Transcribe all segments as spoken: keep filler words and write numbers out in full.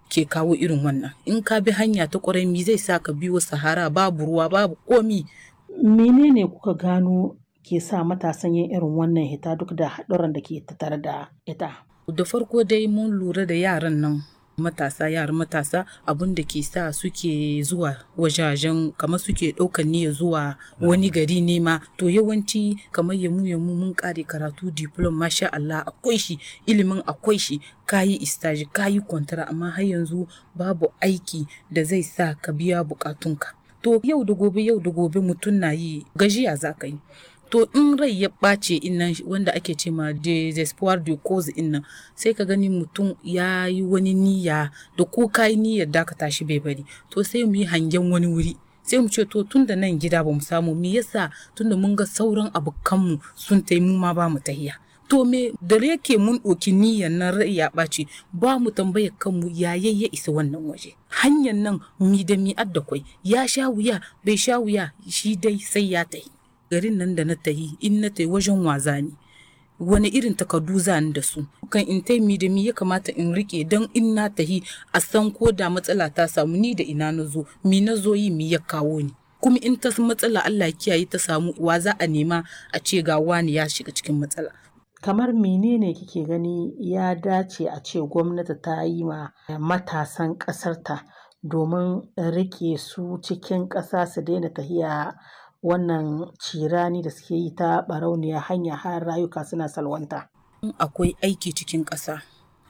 ke kawo irin wannan. In ka bi hanya ta ƙwarai mi zai sa ka biyo sahara babu ruwa babu komi. Menene kuka gano ke sa matasan yin irin wannan hita duk da haɗurran da ke tattare da ita? Da farko dai mun lura da yaran nan matasa yaran matasa abin da ke sa suke zuwa wajajen kamar suke ɗaukan niyya zuwa wani gari nema to yawanci kamar yamu yamu mun kare karatu diploma masha Allah akwai shi ilimin akwai shi kayi stage kayi kwantara amma har yanzu babu aiki da zai sa ka biya bukatunka. To yau da gobe yau da gobe mutum na yi gajiya za ka yi. To in rai ya ɓace innan wanda ake ce ma desespoir de cause innan sai ka gani mutum ya yi wani niyya da ko ka yi niyyar da ka tashi bai bari to sai mu yi hangen wani wuri sai mu ce to tun da nan gida ba mu samu me yasa tun da mun ga sauran abokanmu sun tai mu ma ba mu tahiya. To me da yake mun ɗauki niyyar nan rai ya ɓace ba mu tambayar kanmu yaye ya isa wannan waje. Hanyar nan mi da mi adda kwai ya sha wuya bai sha wuya shi dai sai ya tahi. Garin nan da na tahi in na tahi wajen waza ne wani irin takardu zani da su kan in tai mi da mi ya kamata in rike don in na tahi a san ko da matsala ta samu ni da ina na zo mi na zo yi mi ya kawo ni kuma in ta matsala Allah kiyaye ta samu wa za a nema a ce ga wani ya shiga cikin matsala. Kamar menene kike gani ya dace a ce gwamnati ta yi ma matasan ƙasarta domin rike su cikin ƙasa su daina tahiya wannan cirani da suke yi ta barauniya hanya har rayuka suna salwanta. Akwai aiki cikin ƙasa,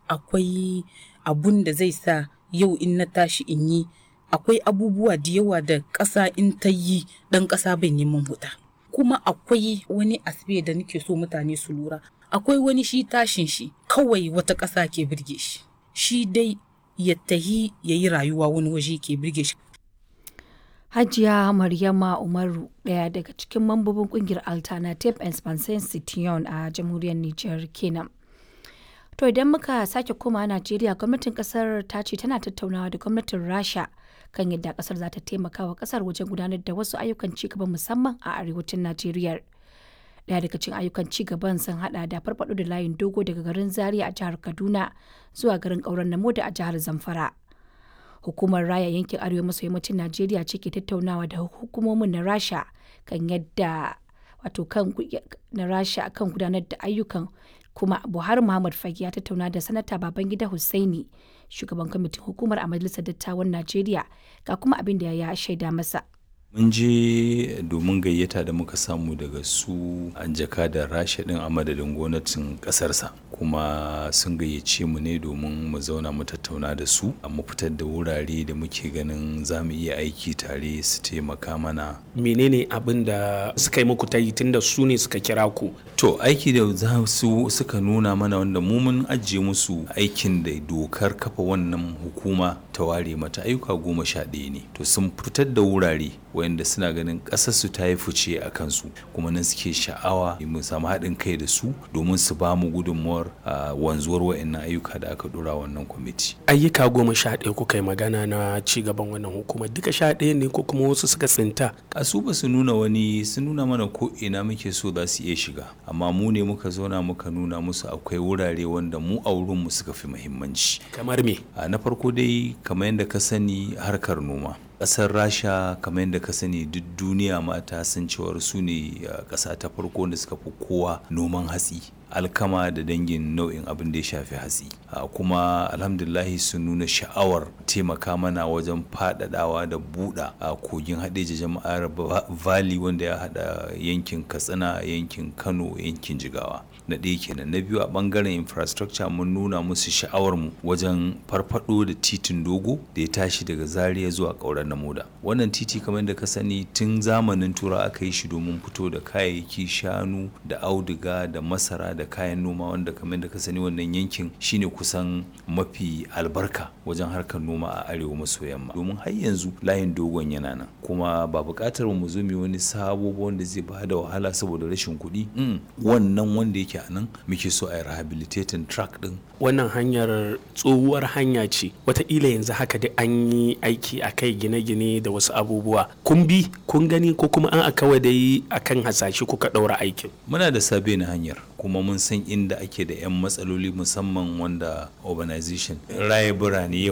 akwai abun da zai sa yau in na tashi in yi, akwai abubuwa da yawa da ƙasa in ta yi ɗan ƙasa bai neman huta. Kuma akwai wani asibe da nake so mutane su lura, akwai wani shi tashin shi kawai wata ƙasa ke birge shi, shi dai ya tahi ya yi rayuwa wani waje ke birge shi. Hajiya Maryama Umaru ɗaya daga cikin mambobin ƙungiyar Alternative Expansion Citiyon a jamhuriyar Nijar kenan. To idan muka sake koma Najeriya gwamnatin ƙasar ta ce tana tattaunawa da gwamnatin Rasha kan yadda ƙasar za ta taimaka wa ƙasar wajen gudanar da wasu ayyukan cigaba musamman a arewacin Najeriya. Ɗaya daga cikin ayyukan cigaban sun haɗa da farfaɗo da layin dogo daga garin Zaria a jihar Kaduna zuwa garin Ƙauren Namoda a jihar Zamfara. Hukumar Raya Yankin Arewa maso yammacin Najeriya ce ke tattaunawa da hukumomin na Rasha kan yadda wato kan na Rasha kan gudanar da ayyukan kuma Buhari Muhammad Fage ya tattauna da Sanata Babangida Hussaini shugaban kwamitin hukumar a Majalisar Dattawan Najeriya ga kuma abin da ya shaida masa. Mun je domin gayyata da muka samu daga su an jaka da Rasha din a madadin gwamnatin kasarsa kuma sun gayyace mu ne domin mu zauna mu tattauna da su mu fitar da wurare da muke ganin za mu iya aiki tare su taimaka mana. Menene abin da suka yi muku ta yi tunda su ne suka kira ku? To aiki da za su suka nuna mana wanda mu mun ajiye musu aikin da dokar kafa wannan hukuma ta ware mata ayyuka goma sha ɗaya ne. To sun fitar da wurare wanda suna ganin ƙasarsu ta yi fice a kansu kuma nan suke sha'awa mu samu haɗin kai da su domin su ba mu gudunmuwar wanzuwar wa'annan ayyuka da aka dora wannan kwamiti. Ayyuka goma sha ɗaya kuka yi magana na ci gaban wannan hukuma duka sha ɗaya ne ko kuma wasu suka tsinta? A su ba su nuna wani sun nuna mana ko ina muke so za su iya shiga amma mu ne muka zauna muka nuna musu akwai wurare wanda mu a wurinmu suka fi muhimmanci. Kamar me? Na farko dai kamar yadda ka sani harkar noma. Ƙasar Rasha kamar yadda ka sani duk duniya mata sun cewar su ne ƙasa ta farko da suka fi kowa noman hatsi alkama da dangin nau'in abin da ya shafi hatsi kuma alhamdulahi sun nuna sha'awar taimaka mana wajen faɗaɗawa da buɗa a kogin haɗeja jama'ar valley wanda ya haɗa yankin Katsina yankin Kano yankin Jigawa. Na ɗaya kenan. Na biyu a ɓangaren infrastructure mun nuna musu sha'awar mu wajen farfaɗo da titin dogo da ya tashi daga Zaria zuwa Ƙauren Namoda. Wannan titi kamar da ka sani tun zamanin tura aka yi shi domin fito da kayayyaki shanu da auduga da masara da kayan noma wanda kamar da ka sani wannan yankin shine kusan mafi albarka wajen harkar noma a arewa maso yamma. Domin har yanzu layin dogon yana nan kuma ba buƙatar mu zo mu wani sabo wanda zai ba da wahala saboda rashin kuɗi. Wannan wanda yake a nan muke so a yi rehabilitating track din. Wannan hanyar tsohuwar hanya ce wataƙila yanzu haka dai an yi aiki a kai gine-gine da wasu abubuwa kun bi kun gani ko kuma an kawai dai akan hasashe kuka ɗaura aikin? Muna da sabe na hanyar kuma mun san inda ake da 'yan matsaloli musamman wanda urbanization raye birane